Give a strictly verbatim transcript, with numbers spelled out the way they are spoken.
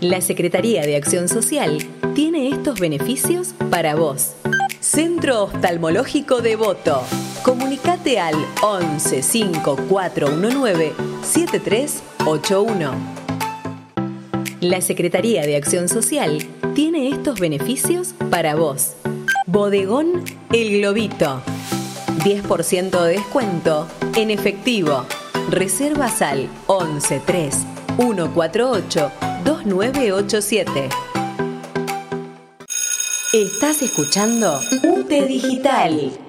La Secretaría de Acción Social tiene estos beneficios para vos. Centro Oftalmológico Devoto. Comunicate al once cinco cuatro uno nueve siete tres ocho uno. La Secretaría de Acción Social tiene estos beneficios para vos. Bodegón El Globito. diez por ciento de descuento en efectivo. Reservas al once tres uno cuatro ocho dos nueve ocho siete. Estás escuchando U T E Digital.